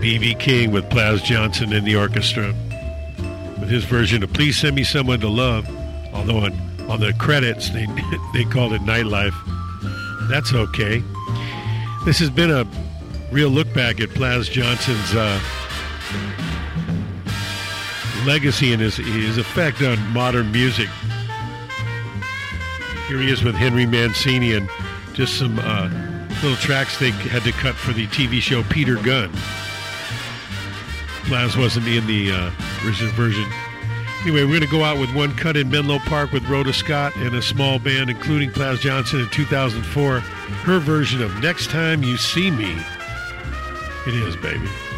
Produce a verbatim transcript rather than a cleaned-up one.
B B King with Plas Johnson in the orchestra with his version of Please Send Me Someone to Love, although on, on the credits they they called it Nightlife. That's okay. This has been a real look back at Plas Johnson's uh, legacy and his, his effect on modern music. Here he is with Henry Mancini and just some uh, little tracks they had to cut for the T V show Peter Gunn. Plas wasn't in the uh, original version. Anyway, we're going to go out with one cut in Menlo Park with Rhoda Scott and a small band, including Plas Johnson in two thousand four. Her version of Next Time You See Me. It is, baby.